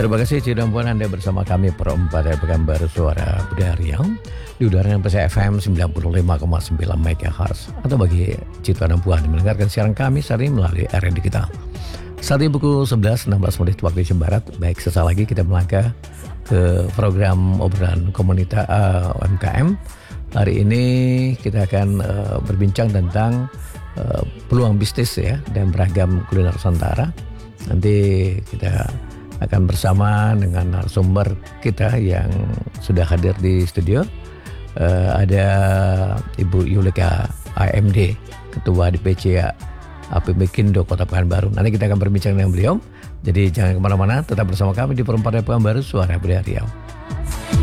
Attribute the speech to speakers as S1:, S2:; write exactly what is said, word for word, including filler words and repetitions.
S1: Terima kasih Cik dan Puan, Anda bersama kami perempat Pekanbaru Suara Budaya Riau di udara yang F M sembilan puluh lima koma sembilan megahertz, atau bagi Cik dan Puan yang mendengarkan siaran kami saat ini melalui R N Digital. Saat ini pukul sebelas enam belas menit waktu Indonesia Barat. Baik, sesaat lagi kita melangkah ke program obrolan komunitas uh, U M K M. Hari ini kita akan uh, berbincang tentang uh, peluang bisnis ya dan beragam kuliner Nusantara. Nanti kita akan bersama dengan narasumber kita yang sudah hadir di studio. Uh, ada Ibu Yulika A M D, Ketua D P C A P B Kindo Kota Pekanbaru. Nanti kita akan berbincang dengan beliau. Jadi jangan kemana-mana, tetap bersama kami di Perempatan Pekanbaru Suara Budaya Riau.